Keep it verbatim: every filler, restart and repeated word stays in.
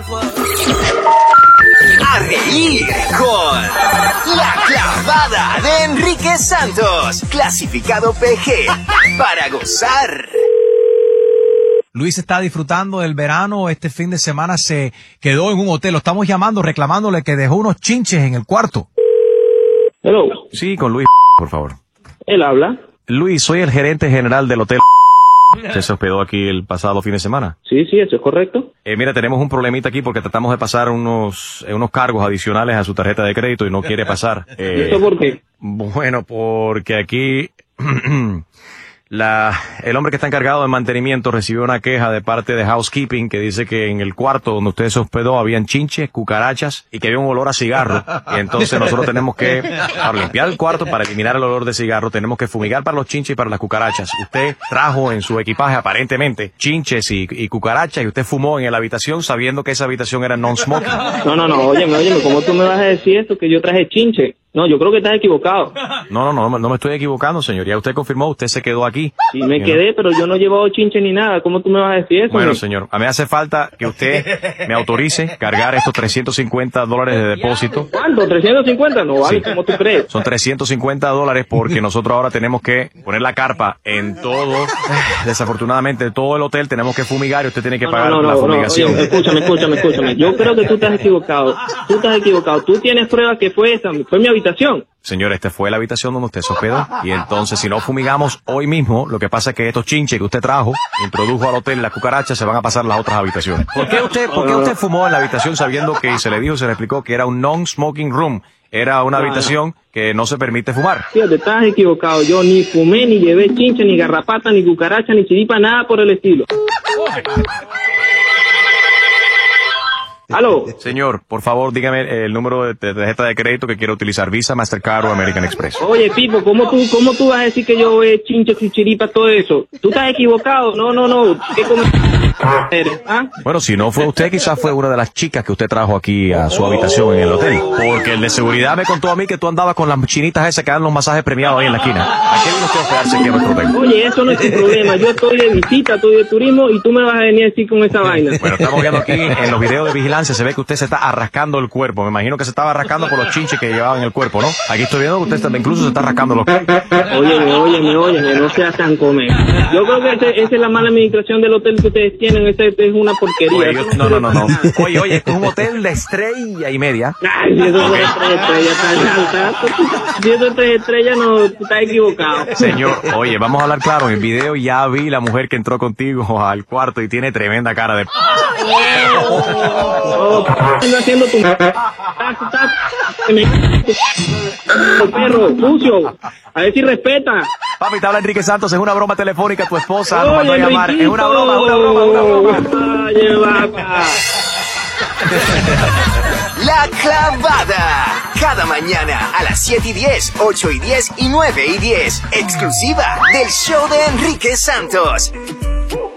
A reír con La Clavada de Enrique Santos, clasificado P G, para gozar. Luis está disfrutando del verano. Este fin de semana se quedó en un hotel. Lo estamos llamando, reclamándole que dejó unos chinches en el cuarto. Hello. Sí, con Luis, por favor. Él habla. Luis, soy el gerente general del hotel. ¿Usted se hospedó aquí el pasado fin de semana? Sí, sí, eso es correcto. Eh, mira, tenemos un problemita aquí porque tratamos de pasar unos eh, unos cargos adicionales a su tarjeta de crédito y no quiere pasar. Eh, ¿Eso por qué? Bueno, porque aquí la el hombre que está encargado de mantenimiento recibió una queja de parte de housekeeping que dice que en el cuarto donde usted se hospedó habían chinches, cucarachas y que había un olor a cigarro. Y entonces nosotros tenemos que, para limpiar el cuarto, para eliminar el olor de cigarro, tenemos que fumigar para los chinches y para las cucarachas. Usted trajo en su equipaje aparentemente chinches y, y cucarachas y usted fumó en la habitación sabiendo que esa habitación era non-smoking. No, no, no, óyeme, óyeme, ¿cómo tú me vas a decir esto que yo traje chinche? No, yo creo que estás equivocado. No, no, no, no me estoy equivocando, señor. Ya usted confirmó, usted se quedó aquí. Sí, me you quedé, know? Pero yo no he llevado chinche ni nada. ¿Cómo tú me vas a decir eso? Bueno, ¿no? Señor, a mí hace falta que usted me autorice cargar estos trescientos cincuenta dólares de depósito. ¿Cuánto? ¿trescientos cincuenta? No vale, sí. ¿Cómo tú crees? Son trescientos cincuenta dólares porque nosotros ahora tenemos que poner la carpa en todo, desafortunadamente, todo el hotel tenemos que fumigar y usted tiene que pagar no, no, no, la fumigación. No, oye, escúchame, escúchame, escúchame. Yo creo que tú estás equivocado. Tú estás equivocado. Tú tienes pruebas que fue esa, fue mi habitación. Señor, este fue la habitación donde usted se hospedó. Y entonces, si no fumigamos hoy mismo, lo que pasa es que estos chinches que usted trajo, introdujo al hotel, las cucarachas, se van a pasar a las otras habitaciones. ¿Por qué usted, por qué usted fumó en la habitación sabiendo que se le dijo, se le explicó que era un non-smoking room? Era una habitación que no se permite fumar. Fíjate, estás equivocado. Yo ni fumé, ni llevé chinche, ni garrapata, ni cucaracha, ni chiripa, nada por el estilo. ¿Aló? Señor, por favor, dígame el número de tarjeta de crédito que quiero utilizar, Visa, Mastercard o American Express. Oye, Pipo, ¿cómo tú, cómo tú vas a decir que yo he chinche, chichiripa, todo eso? Tú estás equivocado. No, no, no. ¿Qué come... ¿Ah? Bueno, si no fue usted, quizás fue una de las chicas que usted trajo aquí a su habitación en el hotel. Porque el de seguridad me contó a mí que tú andabas con las chinitas esas que dan los masajes premiados ahí en la esquina. ¿A qué vino usted a hospedarse aquí a nuestro hotel? Oye, eso no es un problema. Yo estoy de visita, estoy de turismo y tú me vas a venir así con esa vaina. Bueno, estamos viendo aquí en los videos de vigilancia, se ve que usted se está arrascando el cuerpo. Me imagino que se estaba arrascando por los chinches que llevaba en el cuerpo, ¿no? Aquí estoy viendo que usted está, incluso se está rascando los... Óyeme, óyeme, óyeme, no seas tan come. Yo creo que ese, esa es la mala administración del hotel que ustedes tienen. Ese es una porquería. Oye, yo, no, no, no, no. Oye, oye, esto es un hotel de estrella y media. Ay, si eso es tres estrellas, está alta. Si eso es tres estrellas, no, está equivocado. Señor, oye, vamos a hablar claro. En el video ya vi la mujer que entró contigo al cuarto y tiene tremenda cara de... Oh, ¿qué haciendo tu... perro, sucio? A ver si respeta. Papi, te habla Enrique Santos, es una broma telefónica, tu esposa Oye, nos mandó a llamar. Es una broma, una broma, una broma. Oye, vaca. La Clavada. Cada mañana a las siete y diez, ocho y diez y nueve y diez. Exclusiva del show de Enrique Santos.